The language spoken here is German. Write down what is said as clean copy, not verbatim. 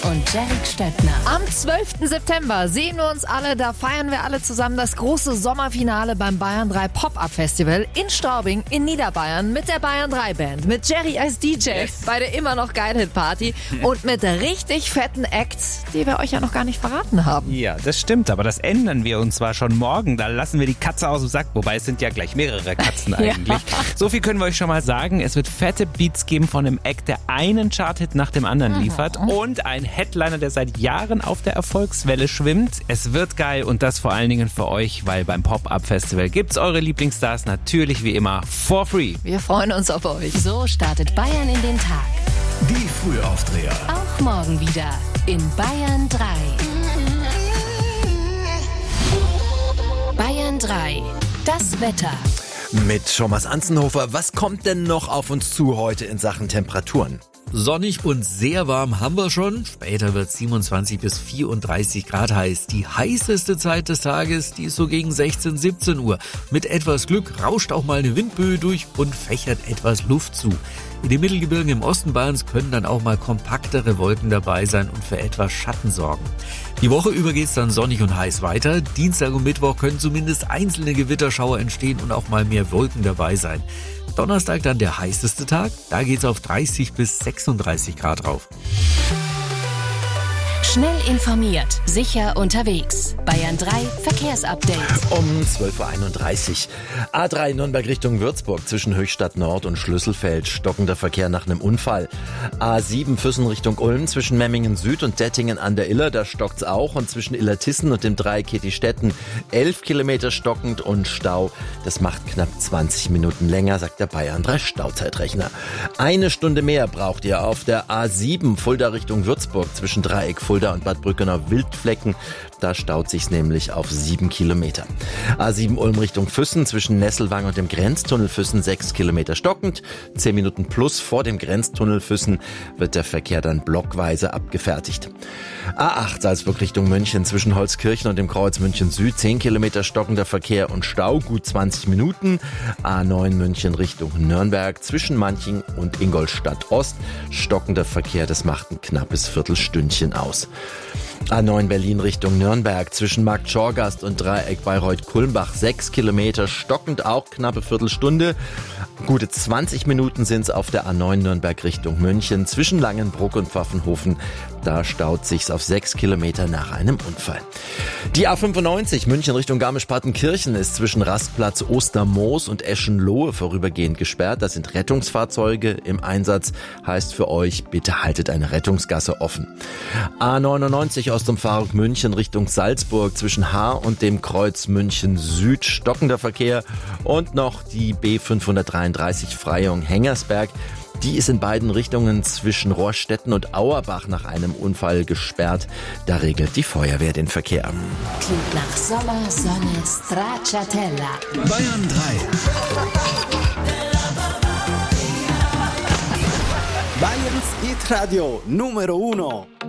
und Derek Stöttner. Am 12. September sehen wir uns alle, da feiern wir alle zusammen das große Sommerfinale beim Bayern 3 Pop-Up Festival in Straubing in Niederbayern mit der Bayern 3 Band, mit Jerry als DJ bei der immer noch geil Hit Party und mit richtig fetten Acts, die wir euch ja noch gar nicht verraten haben. Ja, das stimmt, aber das ändern wir uns zwar schon morgen, da lassen wir die Katze aus dem Sack, wobei es sind ja gleich mehrere Katzen eigentlich. So viel können wir euch schon mal sagen, es wird fette Beats geben von einem Act, der einen Charthit nach dem anderen liefert und ein Headliner, der seit Jahren auf der Erfolgswelle schwimmt. Es wird geil und das vor allen Dingen für euch, weil beim Pop-Up Festival gibt's eure Lieblingsstars natürlich wie immer for free. Wir freuen uns auf euch. So startet Bayern in den Tag. Die Frühaufdreher. Auch morgen wieder in Bayern 3. Bayern 3. Das Wetter. Mit Thomas Anzenhofer, was kommt denn noch auf uns zu heute in Sachen Temperaturen? Sonnig und sehr warm haben wir schon. Später wird 27 bis 34 Grad heiß. Die heißeste Zeit des Tages, die ist so gegen 16, 17 Uhr. Mit etwas Glück rauscht auch mal eine Windböe durch und fächert etwas Luft zu. In den Mittelgebirgen im Osten Bayerns können dann auch mal kompaktere Wolken dabei sein und für etwas Schatten sorgen. Die Woche über geht's dann sonnig und heiß weiter. Dienstag und Mittwoch können zumindest einzelne Gewitterschauer entstehen und auch mal mehr Wolken dabei sein. Donnerstag dann der heißeste Tag, da geht's auf 30 bis 36 Grad rauf. Schnell informiert, sicher unterwegs. Bayern 3 Verkehrsupdate. Um 12.31 Uhr. A3 Nürnberg Richtung Würzburg zwischen Höchstadt Nord und Schlüsselfeld. Stockender Verkehr nach einem Unfall. A7 Füssen Richtung Ulm zwischen Memmingen Süd und Dettingen an der Iller. Da stockt's auch. Und zwischen Illertissen und dem Dreieck Kettistetten 11 Kilometer stockend und Stau. Das macht knapp 20 Minuten länger, sagt der Bayern 3 Stauzeitrechner. Eine Stunde mehr braucht ihr auf der A7 Fulda Richtung Würzburg zwischen Dreieck Fulda und Bad Brückener Wildflecken. Da staut sich's nämlich auf 7 Kilometer. A7 Ulm Richtung Füssen zwischen Nesselwang und dem Grenztunnel Füssen 6 Kilometer stockend. 10 Minuten plus vor dem Grenztunnel Füssen wird der Verkehr dann blockweise abgefertigt. A8 Salzburg Richtung München zwischen Holzkirchen und dem Kreuz München Süd 10 Kilometer stockender Verkehr und Stau, gut 20 Minuten. A9 München Richtung Nürnberg zwischen Manching und Ingolstadt Ost. Stockender Verkehr, das macht ein knappes Viertelstündchen aus. A9 Berlin Richtung Nürnberg zwischen Markt Schorgast und Dreieck Bayreuth-Kulmbach 6 Kilometer, stockend auch knappe Viertelstunde. Gute 20 Minuten sind's auf der A9 Nürnberg Richtung München zwischen Langenbruck und Pfaffenhofen. Da staut sich's auf 6 Kilometer nach einem Unfall. Die A95 München Richtung Garmisch-Partenkirchen ist zwischen Rastplatz Ostermoos und Eschenlohe vorübergehend gesperrt. Da sind Rettungsfahrzeuge im Einsatz. Heißt für euch, bitte haltet eine Rettungsgasse offen. A99 Ostumfahrung München Richtung Salzburg zwischen Haar und dem Kreuz München Süd. Stockender Verkehr. Und noch die B533 Freyung Hengersberg. Die ist in beiden Richtungen zwischen Rohrstetten und Auerbach nach einem Unfall gesperrt. Da regelt die Feuerwehr den Verkehr. Klingt nach Sommer, Sonne, Stracciatella. Bayern 3. Bayerns Hit Radio Numero 1.